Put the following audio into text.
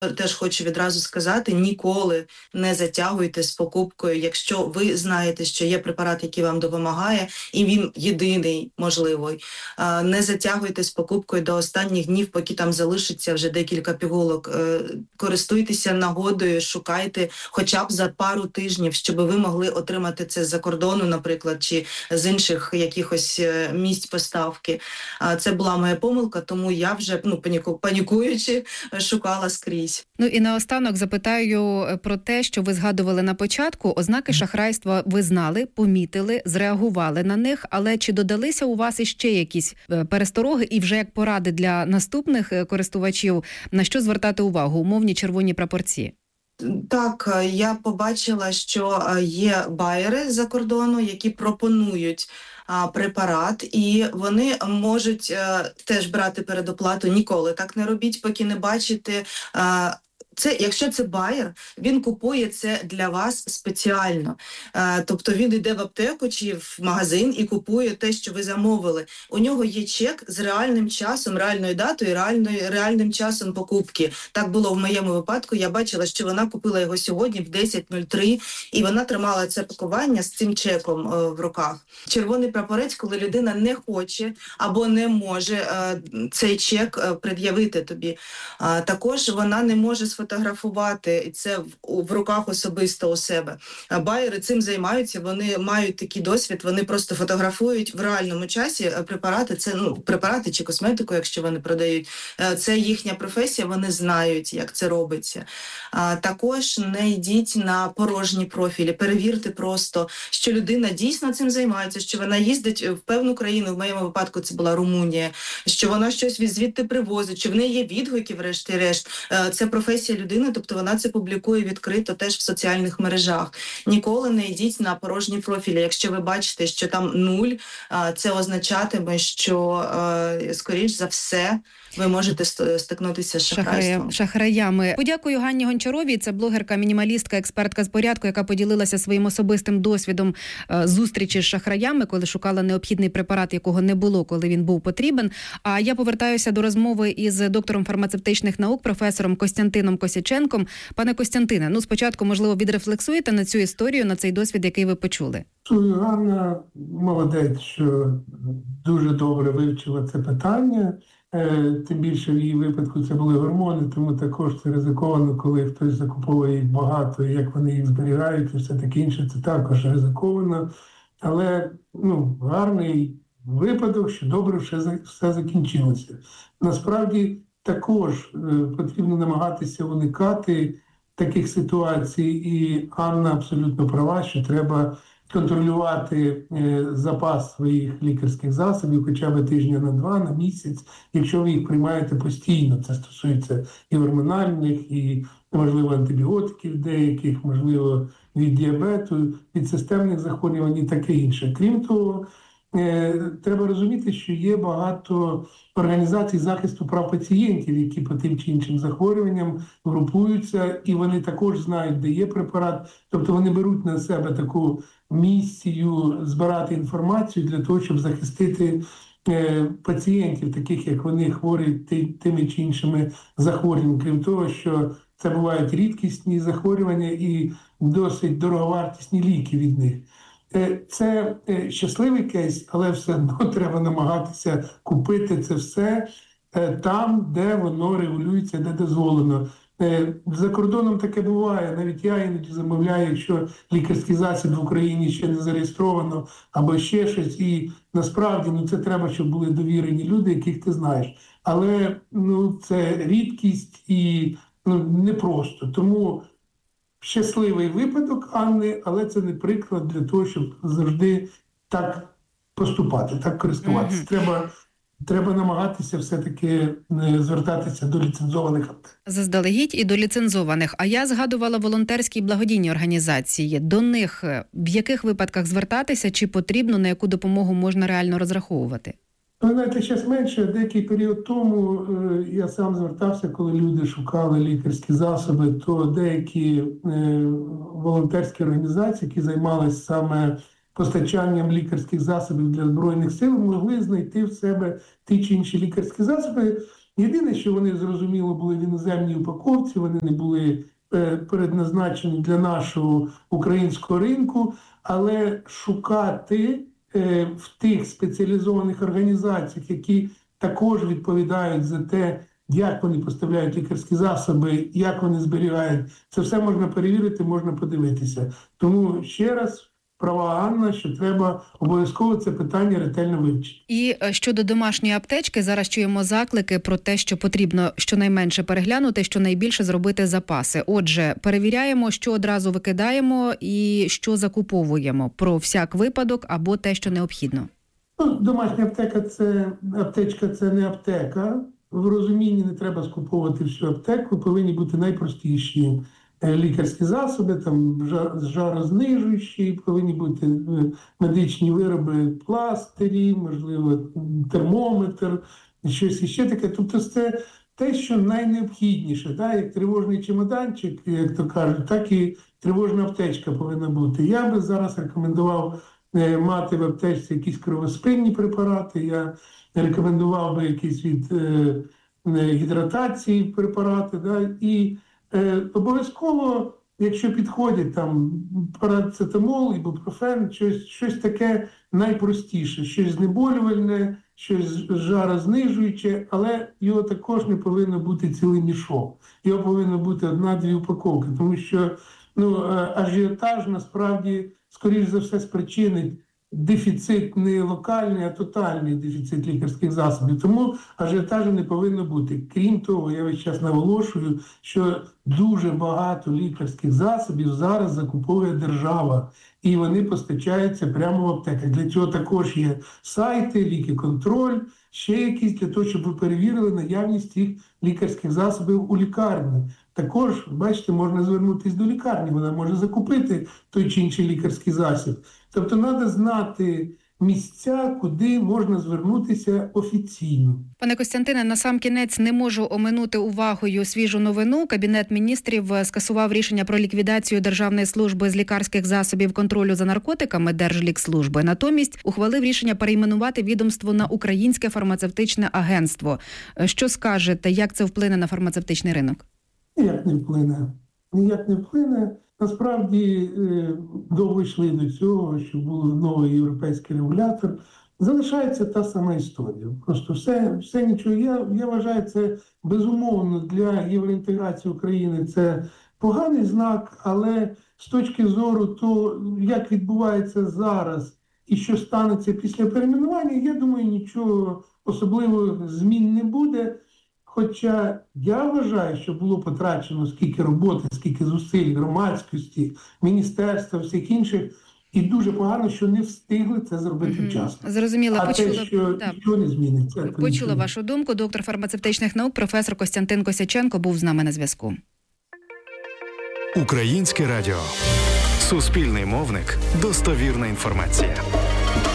Теж хочу відразу сказати, ніколи не затягуйте з покупкою, якщо ви знаєте, що є препарат, який вам допомагає, і він єдиний можливий. Не затягуйте з покупкою до останніх днів, поки там залишиться вже декілька пігулок. Користуйтеся нагодою, шукайте хоча б за пару тижнів, щоб ви могли отримати це з-за кордону, наприклад, чи з інших якихось місць поставки. Це була моя помилка, тому я вже панікуючи шукала скрізь. Ну і наостанок запитаю про те, що ви згадували на початку. Ознаки шахрайства ви знали, помітили, зреагували на них, але чи додалися у вас іще якісь перестороги і вже як поради для наступних користувачів, на що звертати увагу? Умовні червоні прапорці. Так, я побачила, що є байери з-за кордону, які пропонують препарат, і вони можуть теж брати передоплату. Ніколи так не робіть, поки не бачите. Якщо це байер, він купує це для вас спеціально. Тобто він йде в аптеку чи в магазин і купує те, що ви замовили. У нього є чек з реальним часом, реальною датою, реальним часом покупки. Так було в моєму випадку. Я бачила, що вона купила його сьогодні в 10:03, і вона тримала це пакування з цим чеком в руках. Червоний прапорець, коли людина не хоче або не може цей чек пред'явити тобі. Також вона не може сфотографувати це в руках особисто у себе. Байери цим займаються, вони мають такий досвід, вони просто фотографують в реальному часі препарати, це препарати чи косметику, якщо вони продають. Це їхня професія, вони знають, як це робиться. Також не йдіть на порожні профілі, перевірте просто, що людина дійсно цим займається, що вона їздить в певну країну, в моєму випадку це була Румунія, що вона щось звідти привозить, що в неї є відгуки, врешті-решт. Це професія людини, тобто вона це публікує відкрито теж в соціальних мережах. Ніколи не йдіть на порожні профілі. Якщо ви бачите, що там 0, це означатиме, що, скоріш за все, ви можете стикнутися з шахраями. Подякую Ганні Гончаровій, це блогерка-мінімалістка, експертка з порядку, яка поділилася своїм особистим досвідом зустрічі з шахраями, коли шукала необхідний препарат, якого не було, коли він був потрібен. А я повертаюся до розмови із доктором фармацевтичних наук, професором Костянтином Косяченком. Пане Костянтине, спочатку, можливо, відрефлексуєте на цю історію, на цей досвід, який ви почули? Ганна молодець, що дуже добре вивчила це питання. Тим більше в її випадку це були гормони, тому також це ризиковано, коли хтось закуповує їх багато, і як вони їх зберігають, і все таке інше, це також ризиковано. Але гарний випадок, що добре все закінчилося. Насправді також потрібно намагатися уникати таких ситуацій, і Анна абсолютно права, що треба контролювати запас своїх лікарських засобів хоча б тижня на 2, на місяць, якщо ви їх приймаєте постійно. Це стосується і гормональних, і, можливо, антибіотиків деяких, можливо, від діабету, від системних захворювань і таке інше. Крім того, треба розуміти, що є багато організацій захисту прав пацієнтів, які по тим чи іншим захворюванням групуються, і вони також знають, де є препарат. Тобто вони беруть на себе таку місію збирати інформацію для того, щоб захистити пацієнтів, таких як вони, хворі тими чи іншими захворюваннями. Крім того, що це бувають рідкісні захворювання і досить дороговартісні ліки від них. Це щасливий кейс, але все одно треба намагатися купити це все там, де воно регулюється, де дозволено. За кордоном таке буває. Навіть я іноді замовляю, якщо лікарський засіб в Україні ще не зареєстровано або ще щось. І насправді це треба, щоб були довірені люди, яких ти знаєш. Але це рідкість і непросто. Тому щасливий випадок Анни, але це не приклад для того, щоб завжди так поступати, так користуватися. Треба намагатися все-таки звертатися до ліцензованих аптек. Заздалегідь і до ліцензованих. А я згадувала волонтерські і благодійні організації. До них в яких випадках звертатися, чи потрібно, на яку допомогу можна реально розраховувати? Ви знаєте, зараз менше. Деякий період тому я сам звертався, коли люди шукали лікарські засоби, то деякі волонтерські організації, які займалися саме постачанням лікарських засобів для Збройних сил, могли знайти в себе ті чи інші лікарські засоби. Єдине, що вони, зрозуміло, були в іноземній упаковці, вони не були предназначені для нашого українського ринку, але шукати в тих спеціалізованих організаціях, які також відповідають за те, як вони поставляють лікарські засоби, як вони зберігають, це все можна перевірити, можна подивитися. Тому ще раз, права Анна, що треба обов'язково це питання ретельно вивчити. І щодо домашньої аптечки, зараз чуємо заклики про те, що потрібно щонайменше переглянути, щонайбільше зробити запаси. Отже, перевіряємо, що одразу викидаємо і що закуповуємо про всяк випадок або те, що необхідно. Домашня аптечка – це не аптека. В розумінні не треба скуповувати всю аптеку, повинні бути найпростіші лікарські засоби, там жарознижуючі, повинні бути медичні вироби, пластирі, можливо, термометр, щось іще таке. Тобто це те, що найнеобхідніше, так? Як тривожний чемоданчик, як то кажуть, так і тривожна аптечка повинна бути. Я би зараз рекомендував мати в аптечці якісь кровоспинні препарати, я рекомендував би якісь від гідратації препарати, да? І обов'язково, якщо підходять там парацетамол, ібупрофен, щось таке найпростіше, щось знеболювальне, щось жарознижуюче, але його також не повинно бути цілий мішок. Його повинно бути 1-2 упаковки, тому що ажіотаж насправді, скоріш за все, спричинить дефіцит не локальний, а тотальний дефіцит лікарських засобів. Тому ажіотажу не повинно бути. Крім того, я весь час наголошую, що дуже багато лікарських засобів зараз закуповує держава. І вони постачаються прямо в аптеках. Для цього також є сайти, лікіконтроль, ще якісь для того, щоб ви перевірили наявність цих лікарських засобів у лікарні. Також, бачите, можна звернутися до лікарні, вона може закупити той чи інший лікарський засіб. Тобто треба знати місця, куди можна звернутися офіційно. Пане Костянтине, насамкінець не можу оминути увагою свіжу новину. Кабінет міністрів скасував рішення про ліквідацію Державної служби з лікарських засобів контролю за наркотиками Держлікслужби. Натомість ухвалив рішення перейменувати відомство на Українське фармацевтичне агентство. Що скажете, як це вплине на фармацевтичний ринок? Ніяк не вплине. Насправді довго йшли до цього, що був новий європейський регулятор. Залишається та сама історія. Просто все нічого. Я вважаю, це безумовно для євроінтеграції України це поганий знак, але з точки зору того, як відбувається зараз і що станеться після перейменування, я думаю, нічого особливого змін не буде. Хоча я вважаю, що було потрачено скільки роботи, скільки зусиль громадськості, міністерства, всіх інших, і дуже погано, що не встигли це зробити вчасно. Зрозуміло. Що не зміниться. Почула вашу думку. Доктор фармацевтичних наук, професор Костянтин Косяченко був з нами на зв'язку. Українське радіо. Суспільний мовник. Достовірна інформація.